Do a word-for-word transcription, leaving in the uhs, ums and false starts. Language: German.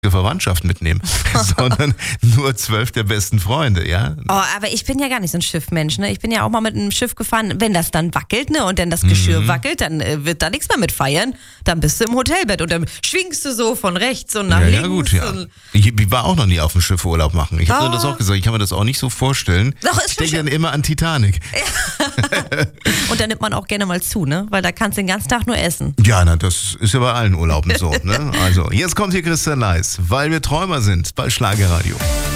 Verwandtschaft mitnehmen, sondern nur zwölf der besten Freunde, ja. Oh, aber ich bin ja gar nicht so ein Schiffmensch, ne? Ich bin ja auch mal mit einem Schiff gefahren, wenn das dann wackelt, ne? Und dann das Geschirr mhm. wackelt, dann äh, wird da nichts mehr mit feiern. Dann bist du im Hotelbett und dann schwingst du so von rechts und nach ja, links. Ja gut, ja. Ich, ich war auch noch nie auf dem Schiff Urlaub machen. Ich habe oh. das auch gesagt, ich kann mir das auch nicht so vorstellen. Doch, ist ich denke dann immer an Titanic. Ja. Und da nimmt man auch gerne mal zu, ne? Weil da kannst du den ganzen Tag nur essen. Ja, na, das ist ja bei allen Urlauben so, ne? Also, jetzt kommt hier Christian Leis, weil wir Träumer sind bei Schlagerradio.